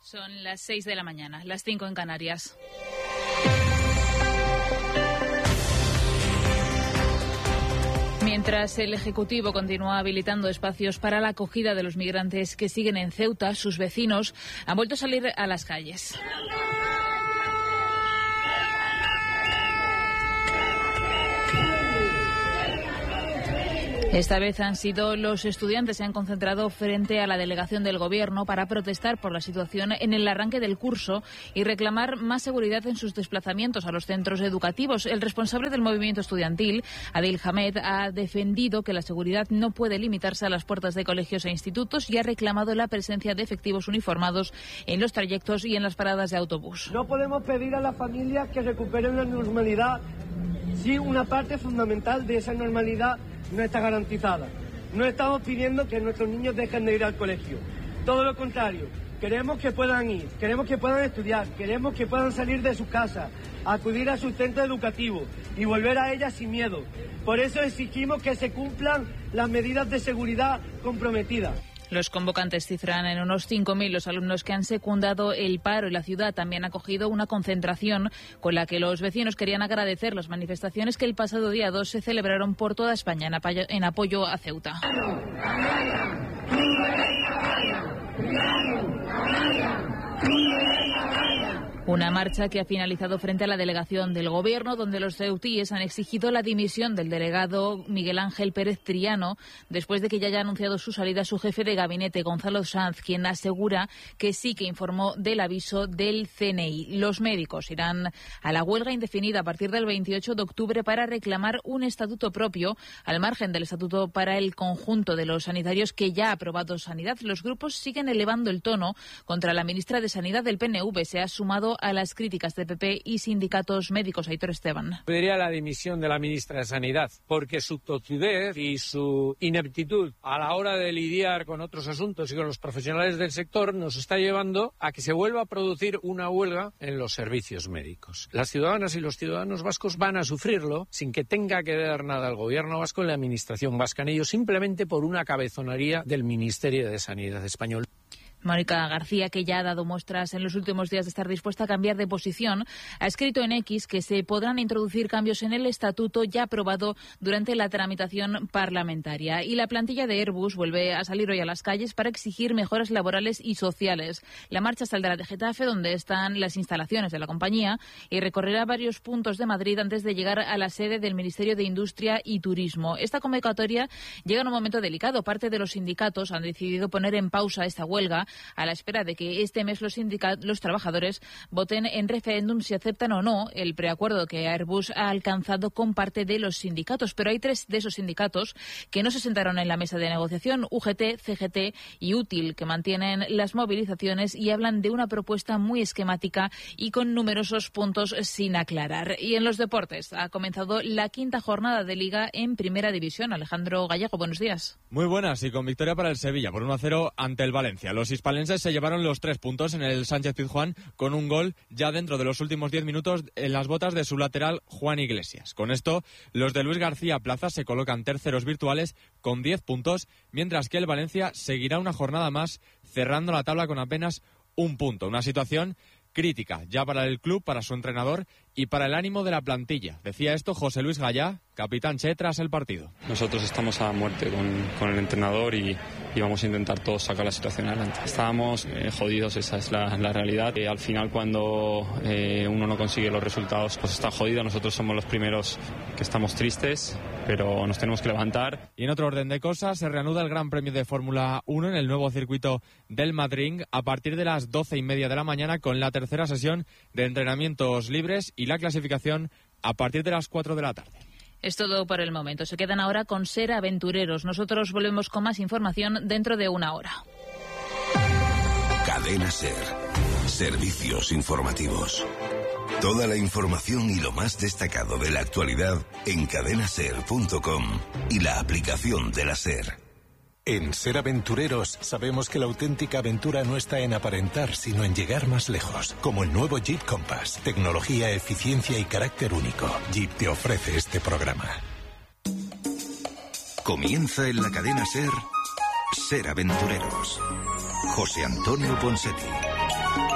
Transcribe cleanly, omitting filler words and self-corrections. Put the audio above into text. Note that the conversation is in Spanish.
Son las 6 de la mañana, las 5 en Canarias. Mientras el Ejecutivo continúa habilitando espacios para la acogida de los migrantes que siguen en Ceuta, sus vecinos han vuelto a salir a las calles. Esta vez han sido los estudiantes que se han concentrado frente a la delegación del Gobierno para protestar por la situación en el arranque del curso y reclamar más seguridad en sus desplazamientos a los centros educativos. El responsable del movimiento estudiantil, Adil Hamed, ha defendido que la seguridad no puede limitarse a las puertas de colegios e institutos y ha reclamado la presencia de efectivos uniformados en los trayectos y en las paradas de autobús. No podemos pedir a las familias que recuperen la normalidad si una parte fundamental de esa normalidad no está garantizada. No estamos pidiendo que nuestros niños dejen de ir al colegio. Todo lo contrario, queremos que puedan ir, queremos que puedan estudiar, queremos que puedan salir de sus casas, acudir a sus centros educativos y volver a ellas sin miedo. Por eso exigimos que se cumplan las medidas de seguridad comprometidas. Los convocantes cifran en unos 5.000 los alumnos que han secundado el paro y la ciudad también ha acogido una concentración con la que los vecinos querían agradecer las manifestaciones que el pasado día 2 se celebraron por toda España en apoyo a Ceuta. Una marcha que ha finalizado frente a la delegación del Gobierno, donde los ceutíes han exigido la dimisión del delegado Miguel Ángel Pérez Triano, después de que ya haya anunciado su salida su jefe de gabinete, Gonzalo Sanz, quien asegura que sí que informó del aviso del CNI. Los médicos irán a la huelga indefinida a partir del 28 de octubre para reclamar un estatuto propio, al margen del estatuto para el conjunto de los sanitarios que ya ha aprobado Sanidad. Los grupos siguen elevando el tono contra la ministra de Sanidad del PNV. Se ha sumado a las críticas de PP y sindicatos médicos. Aitor Esteban. Pediría la dimisión de la ministra de Sanidad, porque su totudez y su ineptitud a la hora de lidiar con otros asuntos y con los profesionales del sector nos está llevando a que se vuelva a producir una huelga en los servicios médicos. Las ciudadanas y los ciudadanos vascos van a sufrirlo sin que tenga que dar nada al gobierno vasco y la administración vasca en ello, simplemente por una cabezonería del Ministerio de Sanidad español. Mónica García, que ya ha dado muestras en los últimos días de estar dispuesta a cambiar de posición, ha escrito en X que se podrán introducir cambios en el estatuto ya aprobado durante la tramitación parlamentaria. Y la plantilla de Airbus vuelve a salir hoy a las calles para exigir mejoras laborales y sociales. La marcha saldrá de Getafe, donde están las instalaciones de la compañía, y recorrerá varios puntos de Madrid antes de llegar a la sede del Ministerio de Industria y Turismo. Esta convocatoria llega en un momento delicado. Parte de los sindicatos han decidido poner en pausa esta huelga a la espera de que este mes los trabajadores voten en referéndum si aceptan o no el preacuerdo que Airbus ha alcanzado con parte de los sindicatos. Pero hay 3 de esos sindicatos que no se sentaron en la mesa de negociación: UGT, CGT y Útil, que mantienen las movilizaciones y hablan de una propuesta muy esquemática y con numerosos puntos sin aclarar. Y en los deportes ha comenzado la 5ª jornada de Liga en Primera División. Alejandro Gallego, buenos días. Muy buenas, y con victoria para el Sevilla por 1-0 ante el Valencia. Los hispalenses se llevaron los 3 puntos en el Sánchez-Pizjuán con un gol ya dentro de los últimos 10 minutos en las botas de su lateral Juan Iglesias. Con esto, los de Luis García Plaza se colocan terceros virtuales con 10 puntos, mientras que el Valencia seguirá una jornada más cerrando la tabla con apenas un punto. Una situación crítica ya para el club, para su entrenador y para el ánimo de la plantilla. Decía esto José Luis Gallá, capitán Che, tras el partido. Nosotros estamos a muerte con el entrenador y vamos a intentar todos sacar la situación adelante. Estábamos jodidos, esa es la realidad. Al final, cuando uno no consigue los resultados, pues está jodido. Nosotros somos los primeros que estamos tristes, pero nos tenemos que levantar. Y en otro orden de cosas, se reanuda el Gran Premio de Fórmula 1 en el nuevo circuito del Madrid a partir de las 12:30 de la mañana, con la tercera sesión de entrenamientos libres y la clasificación a partir de las 4 de la tarde. Es todo por el momento. Se quedan ahora con Ser Aventureros. Nosotros volvemos con más información dentro de una hora. Cadena Ser. Servicios informativos. Toda la información y lo más destacado de la actualidad en cadenaser.com y la aplicación de la Ser. En Ser Aventureros sabemos que la auténtica aventura no está en aparentar, sino en llegar más lejos. Como el nuevo Jeep Compass. Tecnología, eficiencia y carácter único. Jeep te ofrece este programa. Comienza en la cadena Ser, Ser Aventureros. José Antonio Ponseti.